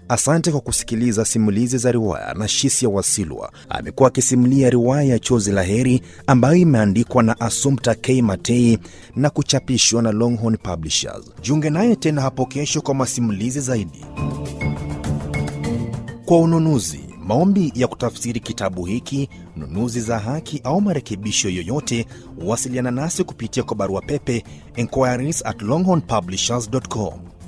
Asante kwa kusikiliza simulizi za riwaya na Shisia Wasilwa. Amekuwa akisimulia riwaya ya Chozi la Heri ambayo imeandikwa na Assumpta K. Matei na kuchapishwa na Longhorn Publishers. Jiunge naye tena hapo kesho kwa masimulizi zaidi. Kwa ununuzi, maombi ya kutafsiri kitabu hiki, nunuzi za haki au marekebisho yoyote, wasiliana nasi kupitia kwa barua pepe inquiries@longhornpublishers.com.